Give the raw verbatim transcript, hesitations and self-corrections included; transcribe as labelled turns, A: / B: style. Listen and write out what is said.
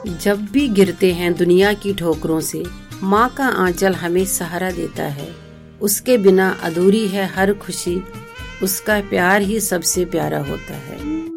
A: जब भी गिरते हैं दुनिया की ठोकरों से, माँ का आंचल हमें सहारा देता है। उसके बिना अधूरी है हर खुशी, उसका प्यार ही सबसे प्यारा होता है।